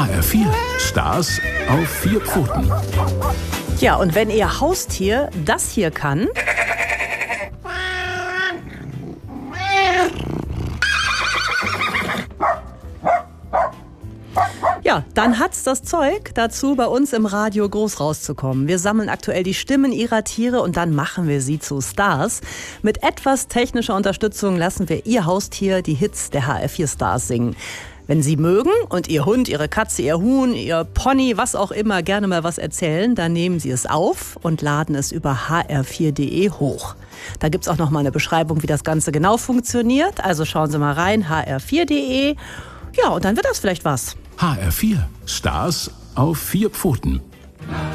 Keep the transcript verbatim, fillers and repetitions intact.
H R vier, Stars auf vier Pfoten. Ja, und wenn Ihr Haustier das hier kann, ja, dann hat's das Zeug dazu, bei uns im Radio groß rauszukommen. Wir sammeln aktuell die Stimmen Ihrer Tiere und dann machen wir sie zu Stars. Mit etwas technischer Unterstützung lassen wir Ihr Haustier die Hits der H R vier Stars singen. Wenn Sie mögen und Ihr Hund, Ihre Katze, Ihr Huhn, Ihr Pony, was auch immer, gerne mal was erzählen, dann nehmen Sie es auf und laden es über h r vier punkt d e hoch. Da gibt's auch noch mal eine Beschreibung, wie das Ganze genau funktioniert. Also schauen Sie mal rein, h r vier punkt d e. Ja, und dann wird das vielleicht was. H R vier, Stars auf vier Pfoten.